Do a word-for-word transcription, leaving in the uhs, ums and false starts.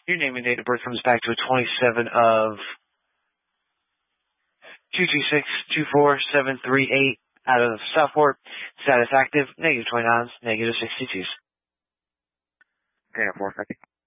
Your name and date of birth comes back to a twenty-seven of two two six two four seven three eight out of Southport. Status active, negative twenty-nines, negative sixty-twos. Okay, four fifty.